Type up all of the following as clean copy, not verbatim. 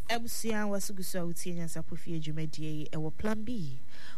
Ebusia wasugusa utienya sapofie dwumadie ewo plan B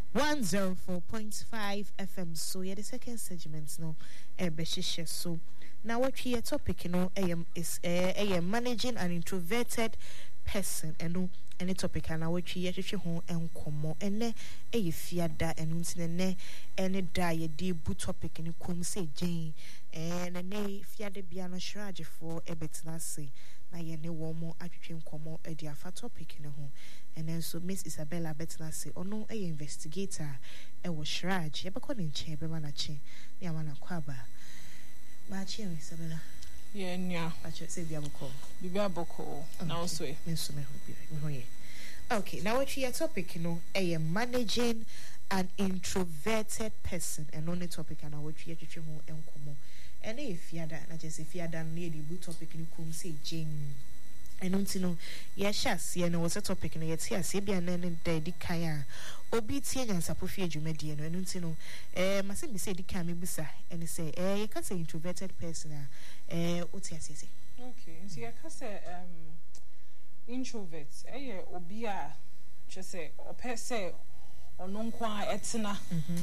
104.5 FM. So yeah, the second segment no ebehihye so now what we topic no is managing an introverted person and any topic and what we hwehwe ho enkomo ene fiada enu ntine ene da ye de bu topic ni kom say Jane ene fiada bia no hraje for ebetna say na ye ne wo mo atwetwe nkomo edi afa topic ne ho and so Miss Isabella betna say ono investigator e wo hraje ye bekọ ne nche be mana che ne amana kwaba ma che Isabella yeah nya acho say bia boko na also nso me ho ye. Okay, now what your topic, managing an introverted person, and only topic, and what you have home and come. And if you are that, just if you are done near the boot topic, you come say Jane. I don't know, yes, you know, what's a topic, and yet here, Sabia and Daddy Kaya, Obiti and Sapofia Jumedi, and I don't know, must be said, the Kamibisa, and say, you can't say introverted person, what's your say? Okay, so I can say, introverts obi a chese opese ononkwa etina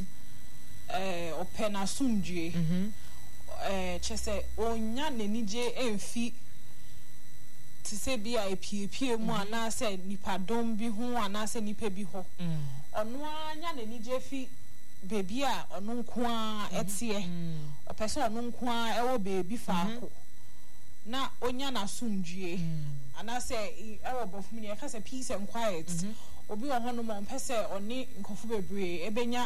ope na sumdue chese onya nenije emfi tise bi a epiepie mu anase nipa dom bi ho anase nipa bi ho ono anya nenije fi bebi a ononkwa etie opese ononkwa ewo bebi faako na onya na sumdue anase ewo bofum ni akase peace and quiet obi wo hono mo mpese oni nkofu bebre ebenya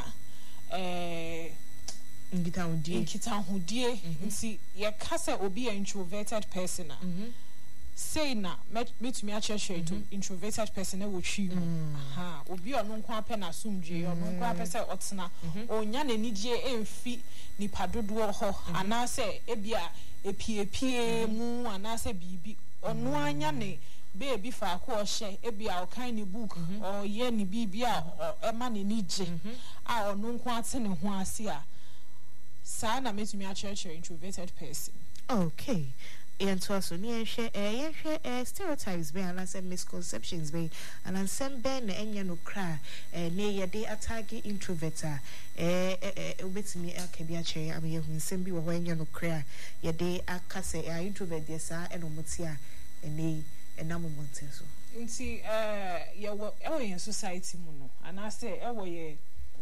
nkitahodie nti ye kase obi introverted person say na metumi a cheshe to introverted person e wo twi aha obi ono nko apɛ na sumdue ono nko apɛ se otena onya na nigye emfi nipa dodo ho anase ebia epiepie mu anase bibi ono anya ne baby fa ko hye ebia o kan ni book o ye ni bibi a ema ne nigye a ono nko ate ne ho ase a sa na metumi a church introverted person. Okay, and so near share stereotypes be and some misconceptions be and some ben enya no cry near day attack introverta with me akabia che am ye hu bi wo enya no cry ye day akase introvert dey sa enomotia ene enamomonte so nti ye wo in society mu no and I say e wo ye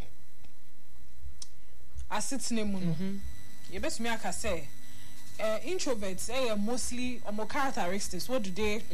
asitne mu no ye betumi akase introverts mostly more characteristics. What do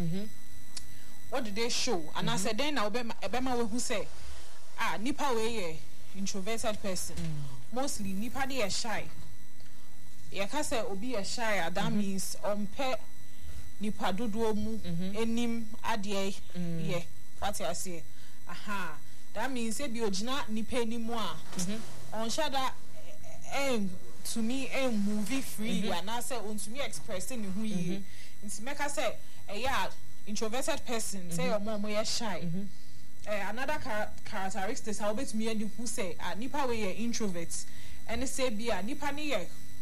they show? And I said then I obema we who say nipa we introverted person mostly nipa dey shy. You can say obi a shy that means pe nipa dodo mu enim adie ye what I say aha that means e bi ogina nipa enimu a on shada to me movie freely and I say to me expressing who you it's make I say introverted person say your mom we shy another characteristics how bet me and who say nipa we introverts and say be nipa ni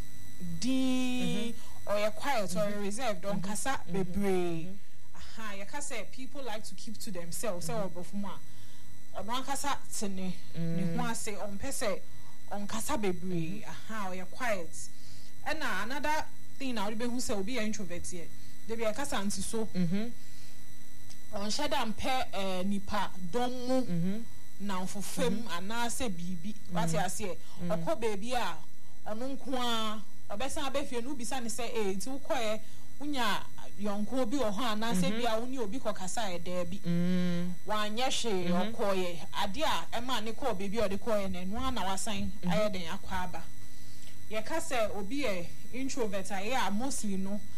or you're quiet or reserved on kasa bebre aha you can say people like to keep to themselves say obofuma on kasa tene ni ho say on pese on kasa bebre aha you're quiet and another thing now be who say obi introvert here they be kasa anti so on shada ampe nipa domu na ofofem ana say bibi what you say okọ baby a ono nko a obesa abefie no bisa ne say ti ukoye unya yonko obi wo ho ana say bia uni obi kokasa e da bi wanye hwe okoye ade a ema ne ko baby o de koye na enu ana wasan ayeden akwa aba ye ka say obi introvert a mostly no